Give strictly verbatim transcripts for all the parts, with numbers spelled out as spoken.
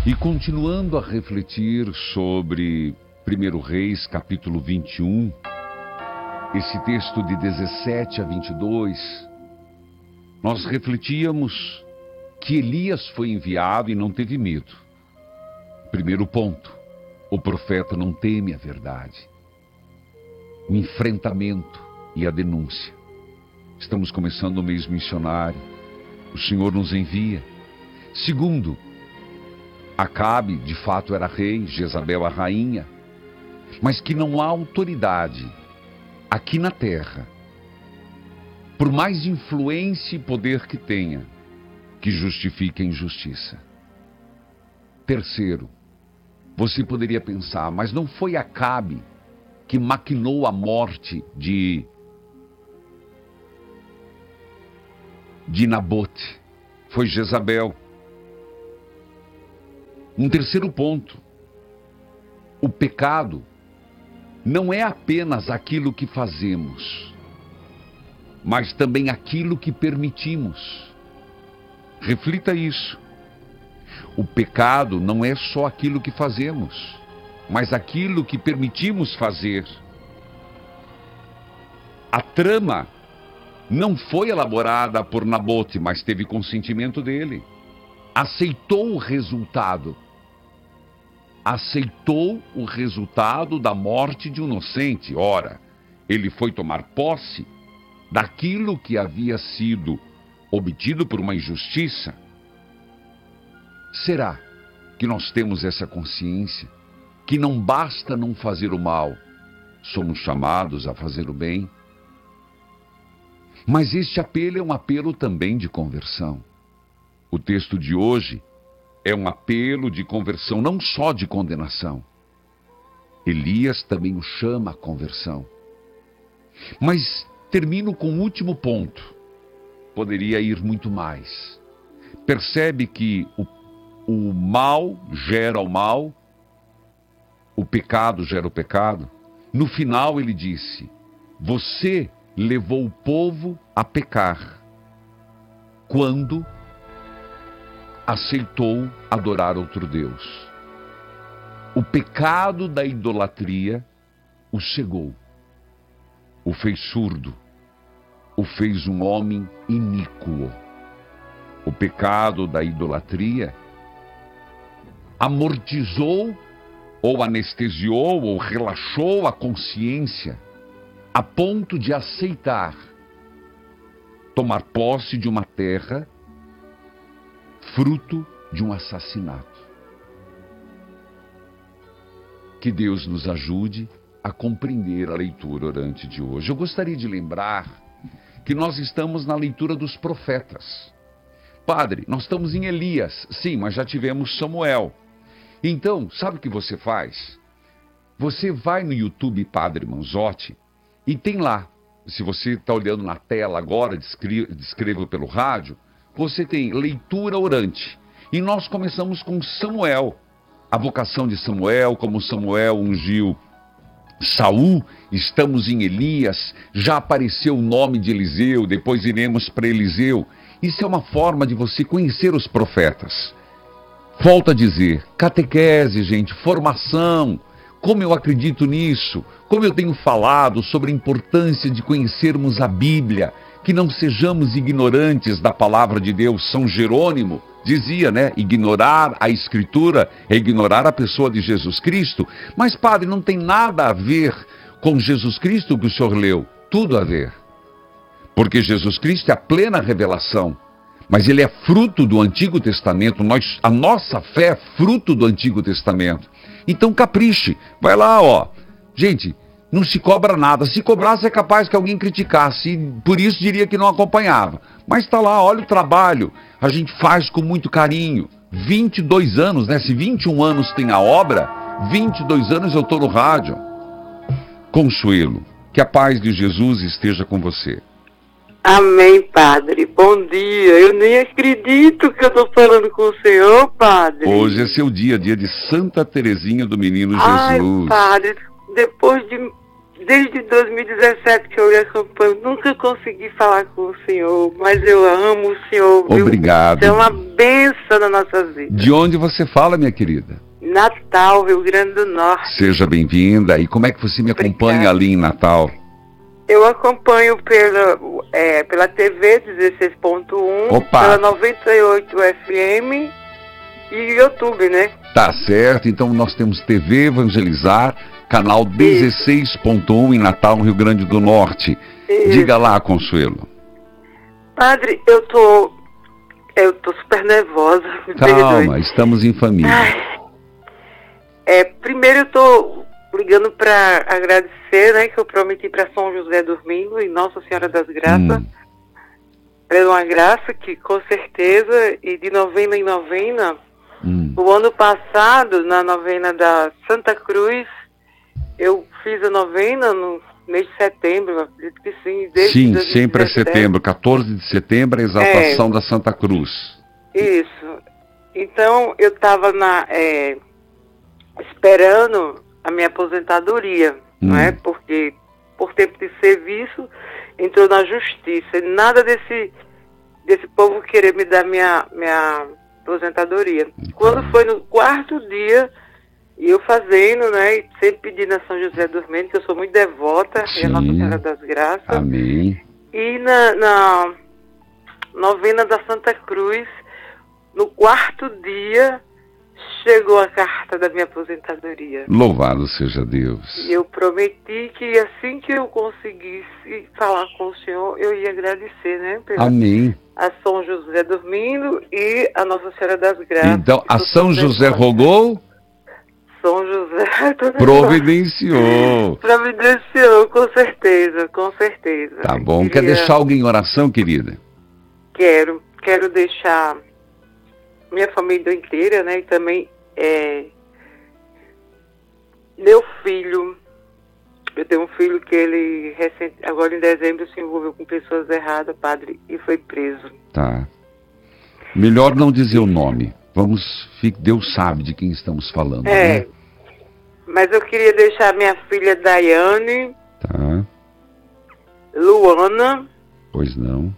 E continuando a refletir sobre primeiro Reis, capítulo vinte e um, esse texto de dezessete a vinte e dois, nós refletíamos que Elias foi enviado e não teve medo. Primeiro ponto, o profeta não teme a verdade. O enfrentamento e a denúncia. Estamos começando o mês missionário. O Senhor nos envia. Segundo, Acabe, de fato, era rei, Jezabel a rainha, mas que não há autoridade aqui na terra, por mais influência e poder que tenha, que justifique a injustiça. Terceiro, você poderia pensar, mas não foi Acabe que maquinou a morte de, de Nabote, foi Jezabel. Um terceiro ponto, o pecado não é apenas aquilo que fazemos, mas também aquilo que permitimos. Reflita isso. O pecado não é só aquilo que fazemos, mas aquilo que permitimos fazer. A trama não foi elaborada por Nabote, mas teve consentimento dele. Aceitou o resultado. Aceitou o resultado da morte de um inocente. Ora, ele foi tomar posse daquilo que havia sido obtido por uma injustiça. Será que nós temos essa consciência que não basta não fazer o mal, somos chamados a fazer o bem? Mas este apelo é um apelo também de conversão. O texto de hoje é um apelo de conversão, não só de condenação. Elias também o chama a conversão. Mas termino com o último ponto. Poderia ir muito mais. Percebe que o, o mal gera o mal, o pecado gera o pecado? No final ele disse, você levou o povo a pecar, quando aceitou adorar outro Deus. O pecado da idolatria o cegou, o fez surdo, o fez um homem iníquo. O pecado da idolatria amortizou, ou anestesiou, ou relaxou a consciência, a ponto de aceitar tomar posse de uma terra fruto de um assassinato. Que Deus nos ajude a compreender a leitura orante de hoje. Eu gostaria de lembrar que nós estamos na leitura dos profetas. Padre, nós estamos em Elias. Sim, mas já tivemos Samuel. Então, sabe o que você faz? Você vai no YouTube Padre Manzotti e tem lá, se você está olhando na tela agora, descrevo pelo rádio, você tem leitura orante. E nós começamos com Samuel. A vocação de Samuel, como Samuel ungiu Saul, estamos em Elias, já apareceu o nome de Eliseu, depois iremos para Eliseu. Isso é uma forma de você conhecer os profetas. Volto a dizer, catequese, gente, formação, como eu acredito nisso, como eu tenho falado sobre a importância de conhecermos a Bíblia, que não sejamos ignorantes da palavra de Deus. São Jerônimo dizia, né, ignorar a Escritura é ignorar a pessoa de Jesus Cristo. Mas, padre, não tem nada a ver com Jesus Cristo que o senhor leu. Tudo a ver. Porque Jesus Cristo é a plena revelação. Mas ele é fruto do Antigo Testamento. Nós, a nossa fé é fruto do Antigo Testamento. Então capriche. Vai lá, ó. Gente, não se cobra nada. Se cobrasse é capaz que alguém criticasse. E por isso diria que não acompanhava. Mas está lá, olha o trabalho. A gente faz com muito carinho. vinte e dois anos, né? Se vinte e um anos tem a obra, vinte e dois anos eu estou no rádio. Consuelo, que a paz de Jesus esteja com você. Amém, padre. Bom dia. Eu nem acredito que eu estou falando com o senhor, padre. Hoje é seu dia, dia de Santa Teresinha do Menino Ai, Jesus. padre, depois de, desde dois mil e dezessete que eu lhe acompanho, nunca consegui falar com o senhor, mas eu amo o senhor. Viu? Obrigado. É uma bênção na nossa vida. De onde você fala, minha querida? Natal, Rio Grande do Norte. Seja bem-vinda. E como é que você me acompanha Obrigada. ali em Natal? Eu acompanho pela, é, pela T V dezesseis ponto um, Opa. pela noventa e oito F M e YouTube, né? Tá certo. Então nós temos T V Evangelizar, canal dezesseis ponto um em Natal, no Rio Grande do Norte. Isso. Diga lá, Consuelo. Padre, eu tô... Eu tô super nervosa. Calma, estamos em família. Ai. É, primeiro eu tô ligando para agradecer, né, que eu prometi para São José Dormindo e Nossa Senhora das Graças. Hum. É uma graça que, com certeza, e de novena em novena, hum. o ano passado, na novena da Santa Cruz, eu fiz a novena no mês de setembro, acredito que sim. Desde sim, sempre é setembro, quatorze de setembro, a exaltação é, da Santa Cruz. Isso. Então, eu estava na... É, esperando a minha aposentadoria, hum. não é? Porque por tempo de serviço entrou na justiça. E nada desse, desse povo querer me dar minha, minha aposentadoria. Então. Quando foi no quarto dia, e eu fazendo, né? E sempre pedindo a São José Dormente, que eu sou muito devota, e a Nossa Senhora das Graças. Amém. E na, na novena da Santa Cruz, no quarto dia, chegou a carta da minha aposentadoria. Louvado seja Deus. E eu prometi que assim que eu conseguisse falar com o senhor, eu ia agradecer, né? Pela, Amém. A São José Dormindo e a Nossa Senhora das Graças. Então, a São José rogou? São José... Providenciou. Providenciou, com certeza, com certeza. Tá bom. Queria... Quer deixar alguém em oração, querida? Quero. Quero deixar... minha família inteira, né, e também é, meu filho, eu tenho um filho que ele, recente, agora em dezembro, se envolveu com pessoas erradas, padre, e foi preso. Tá. Melhor não dizer o nome, vamos, Deus sabe de quem estamos falando, é, né? Mas eu queria deixar minha filha Daiane, tá. Luana, pois não,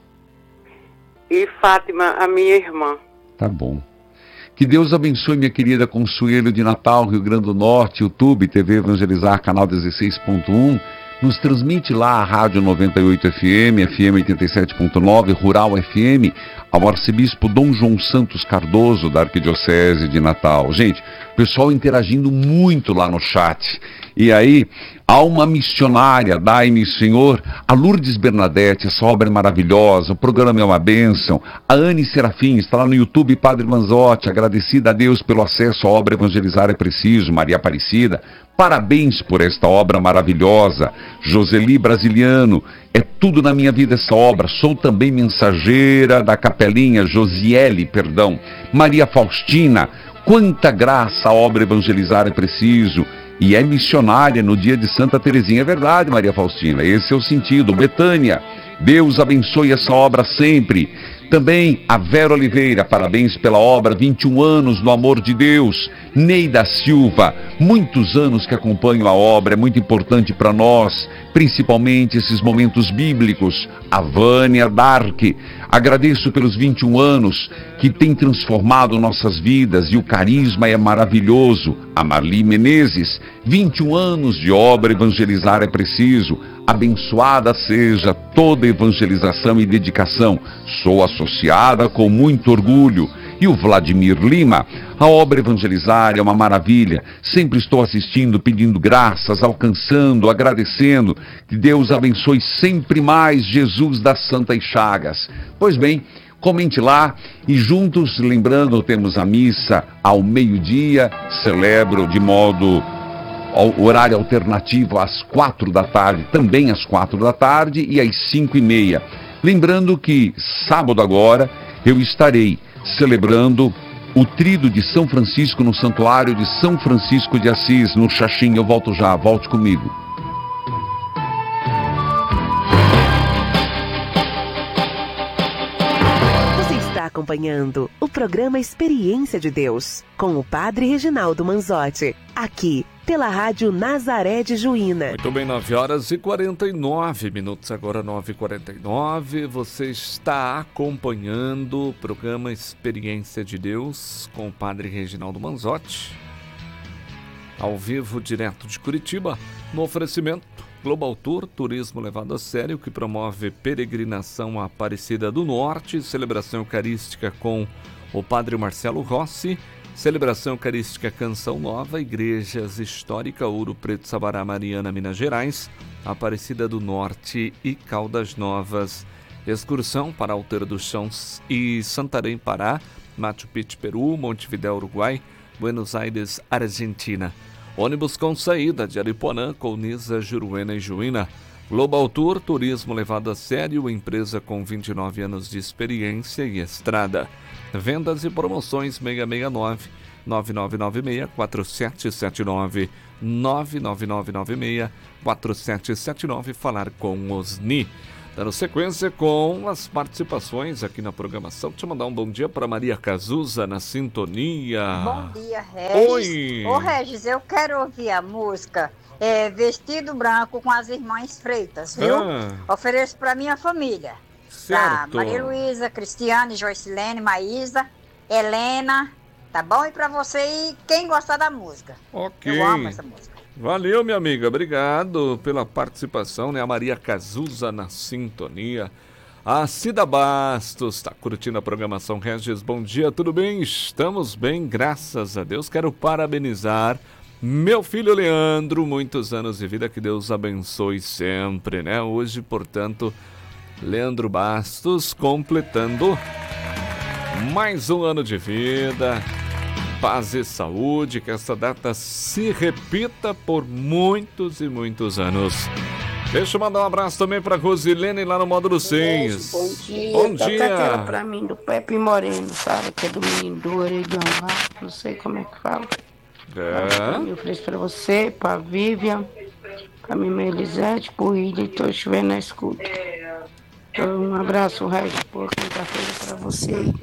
e Fátima, a minha irmã. Tá bom. Que Deus abençoe minha querida Consuelo de Natal, Rio Grande do Norte, YouTube, T V Evangelizar, canal dezesseis ponto um. Nos transmite lá a Rádio noventa e oito F M, F M oitenta e sete ponto nove, Rural F M, ao arcebispo Dom João Santos Cardoso, da Arquidiocese de Natal. Gente, o pessoal interagindo muito lá no chat. E aí, há uma missionária, dai-me Senhor, a Lourdes Bernadette, essa obra é maravilhosa, o programa é uma bênção. A Anne Serafim, está lá no YouTube, Padre Manzotti, agradecida a Deus pelo acesso à obra Evangelizar é Preciso, Maria Aparecida. Parabéns por esta obra maravilhosa. Joseli Brasiliano, é tudo na minha vida essa obra. Sou também mensageira da capelinha, Josiele, perdão. Maria Faustina, quanta graça a obra Evangelizar é Preciso. E é missionária no dia de Santa Teresinha. É verdade, Maria Faustina, esse é o sentido. Betânia, Deus abençoe essa obra sempre. Também a Vera Oliveira, parabéns pela obra, vinte e um anos no amor de Deus. Neida Silva, muitos anos que acompanho a obra, é muito importante para nós, principalmente esses momentos bíblicos. A Vânia Dark, agradeço pelos vinte e um anos que tem transformado nossas vidas e o carisma é maravilhoso. A Marli Menezes, vinte e um anos de obra Evangelizar é Preciso. Abençoada seja toda evangelização e dedicação. Sou associada com muito orgulho. E o Vladimir Lima, a obra Evangelizar é uma maravilha. Sempre estou assistindo, pedindo graças, alcançando, agradecendo. Que Deus abençoe sempre mais Jesus das Santas Chagas. Pois bem, comente lá e juntos, lembrando, temos a missa ao meio-dia. Celebro de modo... o horário alternativo às quatro da tarde, também às quatro da tarde e às cinco e meia. Lembrando que sábado agora eu estarei celebrando o Tríduo de São Francisco no Santuário de São Francisco de Assis, no Xaxim. Eu volto já, volte comigo. Você está acompanhando o programa Experiência de Deus, com o Padre Reginaldo Manzotti, aqui pela Rádio Nazaré de Juína. Muito bem, nove horas e quarenta e nove minutos, agora nove e quarenta e nove. Você está acompanhando o programa Experiência de Deus com o Padre Reginaldo Manzotti, ao vivo, direto de Curitiba, no oferecimento Global Tour, turismo levado a sério, que promove peregrinação à Aparecida do Norte, celebração eucarística com o Padre Marcelo Rossi, celebração eucarística Canção Nova, Igrejas Histórica Ouro Preto, Sabará, Mariana, Minas Gerais, Aparecida do Norte e Caldas Novas, excursão para Alter dos Chãos e Santarém, Pará, Machu Picchu, Peru, Montevidéu, Uruguai, Buenos Aires, Argentina. Ônibus com saída de Aripuanã, Colniza, Juruena e Juína. Global Tour, turismo levado a sério, empresa com vinte e nove anos de experiência e estrada. Vendas e promoções seis seis nove, nove nove nove seis, quatro sete sete nove, nove nove nove nove seis, quatro sete sete nove, falar com Osni. Dando sequência com as participações aqui na programação. Deixa eu mandar um bom dia para Maria Cazuza na sintonia. Bom dia, Regis. Oi! Ô, Regis, eu quero ouvir a música é, Vestido Branco com as Irmãs Freitas, viu? Ah. Ofereço para minha família. Certo. Pra Maria Luísa, Cristiane, Joicilene, Maísa, Helena, tá bom? E para você e quem gostar da música. Ok. Eu amo essa música. Valeu, minha amiga. Obrigado pela participação, né? A Maria Cazuza na sintonia. A Cida Bastos está curtindo a programação. Regis, bom dia, tudo bem? Estamos bem, graças a Deus. Quero parabenizar meu filho Leandro, muitos anos de vida, que Deus abençoe sempre, né? Hoje, portanto, Leandro Bastos completando mais um ano de vida. Paz e saúde, que essa data se repita por muitos e muitos anos. Deixa eu mandar um abraço também para Rosilene lá no módulo seis. Bom dia. Bom Toca dia. aquela pra mim do Pepe Moreno, sabe? Que é do menino do orelhão lá. Não sei como é que fala. É. Eu ofereço pra você, pra Vivian, pra minha Elisete, pro William, e tô estiver na escuta. Então, um abraço, Regis, por quinta-feira pra você.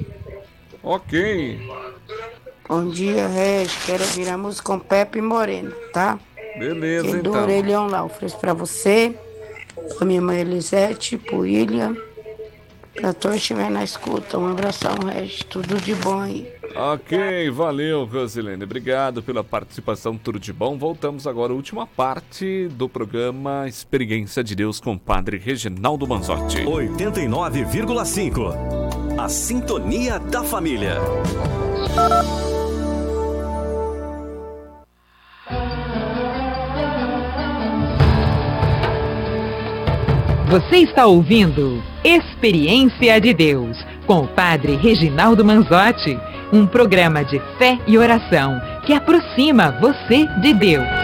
Ok. Bom dia, Regis. Quero ouvir a música com Pepe Moreno, tá? Beleza, Que é do então. orelhão lá. Ofereço pra você, pra minha mãe Elisete, pro William, pra todos estiver na escuta. Um abração, Regis. Tudo de bom aí. Ok, valeu, Rosilene. Obrigado pela participação, tudo de bom. Voltamos agora à última parte do programa Experiência de Deus com o Padre Reginaldo Manzotti. oitenta e nove vírgula cinco. A sintonia da família. Você está ouvindo Experiência de Deus com o Padre Reginaldo Manzotti, um programa de fé e oração que aproxima você de Deus.